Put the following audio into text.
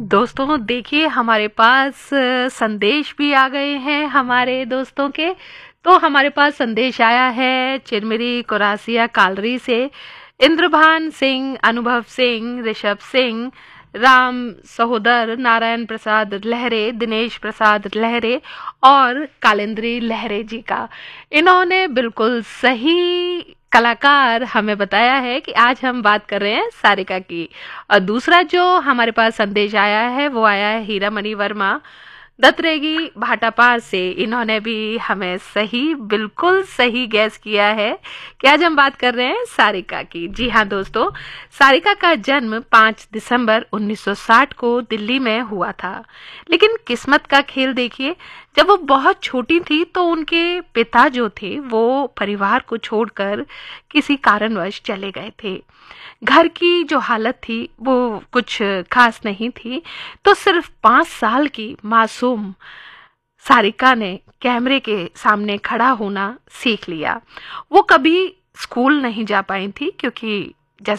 दोस्तों देखिए हमारे पास संदेश भी आ गए हैं हमारे दोस्तों के। तो हमारे पास संदेश आया है चिरमिरी कोरासिया कालरी से। इंद्रभान सिंह, अनुभव सिंह, ऋषभ सिंह, राम सहोदर, नारायण प्रसाद लहरे, दिनेश प्रसाद लहरे और कालिंद्री लहरे जी का। इन्होंने बिल्कुल सही कलाकार हमें बताया है कि आज हम बात कर रहे हैं सारिका की। और दूसरा जो हमारे पास संदेश आया है वो आया है हीरा मणि वर्मा दत्रेगी भाटापार से। इन्होंने भी हमें बिल्कुल सही गैस किया है कि आज हम बात कर रहे हैं सारिका की। जी हाँ दोस्तों, सारिका का जन्म 5 दिसंबर 1960 को दिल्ली में हुआ था। लेकिन किस्मत का खेल देखिए, जब वो बहुत छोटी थी तो उनके पिता जो थे वो परिवार को छोड़कर किसी कारणवश चले गए थे। घर की जो हालत थी वो कुछ खास नहीं थी। तो सिर्फ 5 साल की मासूम सारिका ने कैमरे के सामने खड़ा होना सीख लिया। वो कभी स्कूल नहीं जा पाई थी क्योंकि